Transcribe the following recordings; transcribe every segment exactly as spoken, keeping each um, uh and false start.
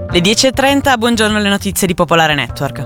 Le dieci e trenta, buongiorno, le notizie di Popolare Network.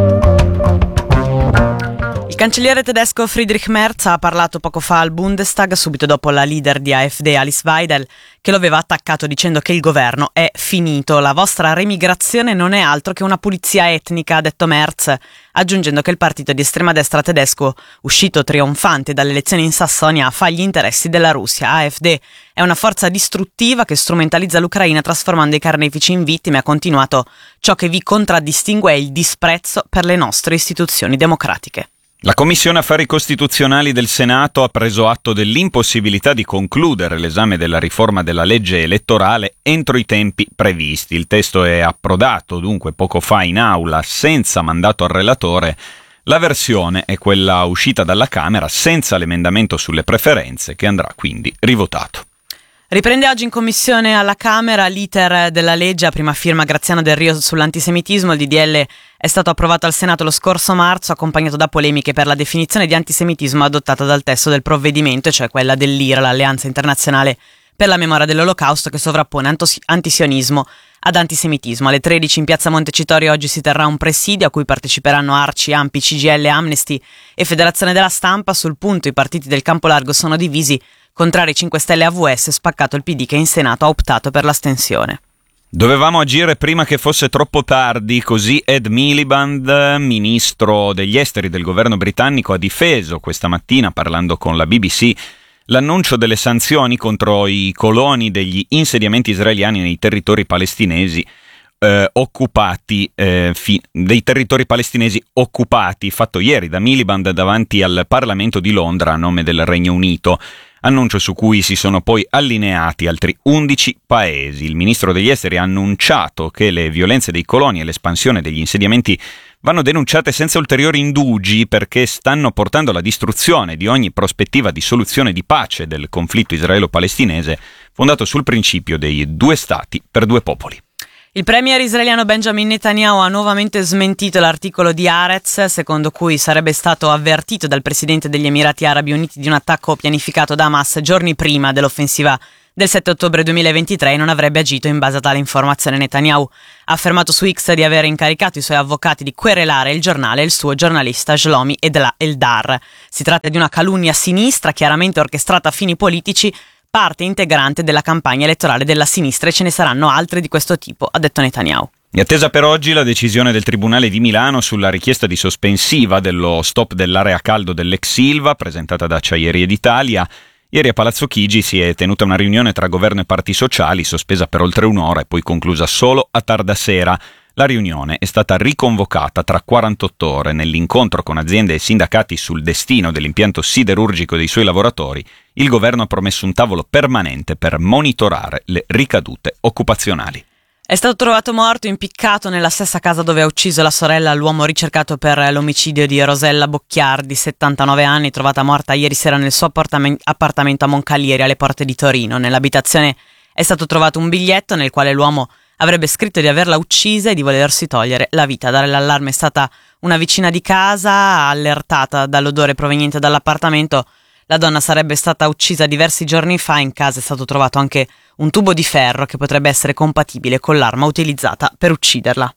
Il cancelliere tedesco Friedrich Merz ha parlato poco fa al Bundestag, subito dopo la leader di AfD Alice Weidel, che lo aveva attaccato dicendo che il governo è finito. La vostra remigrazione non è altro che una pulizia etnica, ha detto Merz, aggiungendo che il partito di estrema destra tedesco, uscito trionfante dalle elezioni in Sassonia, fa gli interessi della Russia. AfD è una forza distruttiva che strumentalizza l'Ucraina trasformando i carnefici in vittime. Ha continuato: ciò che vi contraddistingue è il disprezzo per le nostre istituzioni democratiche. La Commissione Affari Costituzionali del Senato ha preso atto dell'impossibilità di concludere l'esame della riforma della legge elettorale entro i tempi previsti. Il testo è approdato dunque poco fa in aula senza mandato al relatore. La versione è quella uscita dalla Camera senza l'emendamento sulle preferenze, che andrà quindi rivotato. Riprende oggi in commissione alla Camera l'iter della legge a prima firma Graziano Del Rio sull'antisemitismo. Il D D L è stato approvato al Senato lo scorso marzo, accompagnato da polemiche per la definizione di antisemitismo adottata dal testo del provvedimento, cioè quella dell'I R A, l'Alleanza Internazionale per la Memoria dell'Olocausto, che sovrappone antos- antisionismo ad antisemitismo. Alle tredici in piazza Montecitorio oggi si terrà un presidio a cui parteciperanno Arci, Ampi, C G I L, Amnesty e Federazione della Stampa. Sul punto i partiti del campo largo sono divisi. Contrari cinque Stelle e A V S, spaccato il P D che in Senato ha optato per l'astensione. Dovevamo agire prima che fosse troppo tardi, così Ed Miliband, ministro degli esteri del governo britannico, ha difeso questa mattina, parlando con la B B C, l'annuncio delle sanzioni contro i coloni degli insediamenti israeliani nei territori palestinesi eh, occupati, eh, fi- dei territori palestinesi occupati, fatto ieri da Miliband davanti al Parlamento di Londra a nome del Regno Unito. Annuncio su cui si sono poi allineati altri undici paesi. Il ministro degli esteri ha annunciato che le violenze dei coloni e l'espansione degli insediamenti vanno denunciate senza ulteriori indugi perché stanno portando alla distruzione di ogni prospettiva di soluzione di pace del conflitto israelo-palestinese fondato sul principio dei due stati per due popoli. Il premier israeliano Benjamin Netanyahu ha nuovamente smentito l'articolo di Haaretz, secondo cui sarebbe stato avvertito dal presidente degli Emirati Arabi Uniti di un attacco pianificato da Hamas giorni prima dell'offensiva del sette ottobre duemilaventitré e non avrebbe agito in base a tale informazione. Netanyahu ha affermato su X di aver incaricato i suoi avvocati di querelare il giornale e il suo giornalista Shlomi Eldar. Si tratta di una calunnia sinistra chiaramente orchestrata a fini politici, parte integrante della campagna elettorale della sinistra, e ce ne saranno altre di questo tipo, ha detto Netanyahu. È attesa per oggi la decisione del Tribunale di Milano sulla richiesta di sospensiva dello stop dell'area a caldo dell'ex Ilva, presentata da Acciaierie d'Italia. Ieri a Palazzo Chigi si è tenuta una riunione tra governo e parti sociali, sospesa per oltre un'ora e poi conclusa solo a tarda sera. La riunione è stata riconvocata tra quarantotto ore. Nell'incontro con aziende e sindacati sul destino dell'impianto siderurgico dei suoi lavoratori, il governo ha promesso un tavolo permanente per monitorare le ricadute occupazionali. È stato trovato morto, impiccato nella stessa casa dove ha ucciso la sorella, l'uomo ricercato per l'omicidio di Rosella Bocchiardi, settantanove anni, trovata morta ieri sera nel suo appartamento a Moncalieri, alle porte di Torino. Nell'abitazione è stato trovato un biglietto nel quale l'uomo avrebbe scritto di averla uccisa e di volersi togliere la vita. A dare l'allarme è stata una vicina di casa, allertata dall'odore proveniente dall'appartamento. La donna sarebbe stata uccisa diversi giorni fa. In casa è stato trovato anche un tubo di ferro che potrebbe essere compatibile con l'arma utilizzata per ucciderla.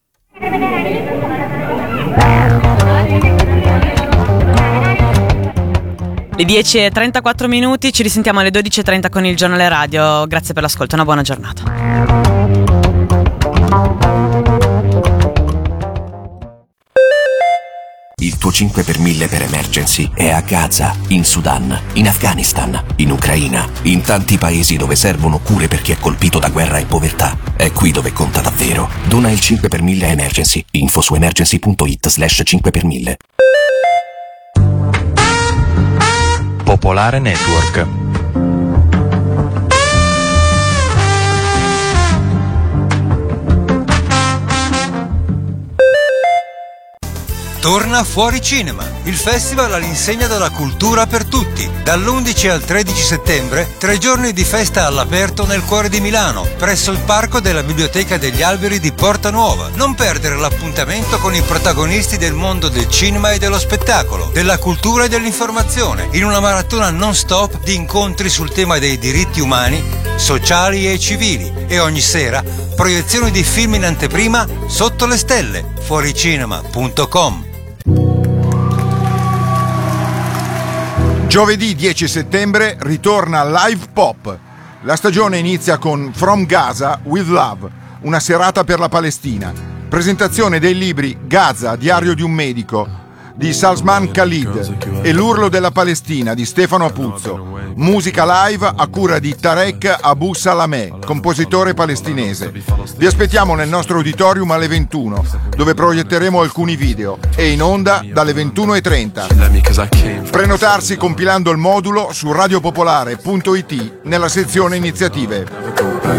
Le dieci e trentaquattro minuti, ci risentiamo alle dodici e trenta con il giornale radio. Grazie per l'ascolto, una buona giornata. Il tuo cinque per mille per emergency è a Gaza, in Sudan, in Afghanistan, in Ucraina, in tanti paesi dove servono cure per chi è colpito da guerra e povertà. È qui dove conta davvero. Dona il cinque per mille a Emergency. Info su emergency punto it slash cinque per mille. Popolare Network. Torna Fuori Cinema, il festival all'insegna della cultura per tutti. Dall'undici al tredici settembre, tre giorni di festa all'aperto nel cuore di Milano, presso il parco della Biblioteca degli Alberi di Porta Nuova. Non perdere l'appuntamento con i protagonisti del mondo del cinema e dello spettacolo, della cultura e dell'informazione, in una maratona non stop di incontri sul tema dei diritti umani, sociali e civili, e ogni sera proiezioni di film in anteprima sotto le stelle. fuoricinema punto com. Giovedì dieci settembre ritorna Live Pop. La stagione inizia con From Gaza with Love, una serata per la Palestina. Presentazione dei libri Gaza, diario di un medico di Salman Khalid e L'urlo della Palestina di Stefano Apuzzo. Musica live a cura di Tarek Abu Salameh, compositore palestinese. Vi aspettiamo nel nostro auditorium alle ventuno, dove proietteremo alcuni video, e in onda dalle ventuno e trenta. Prenotarsi compilando il modulo su radiopopolare punto it nella sezione iniziative.